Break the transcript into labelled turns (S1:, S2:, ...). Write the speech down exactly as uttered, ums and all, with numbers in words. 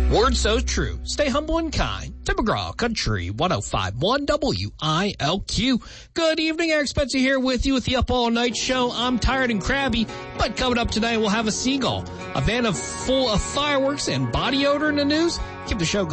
S1: Word so true. Stay humble and kind. Tim McGraw, Country one oh five point one W I L Q. Good evening, Eric Spencer here with you with the Up All Night Show. I'm tired and crabby, but coming up tonight we'll have a seagull, a van of full of fireworks and body odor in the news. Keep the show going.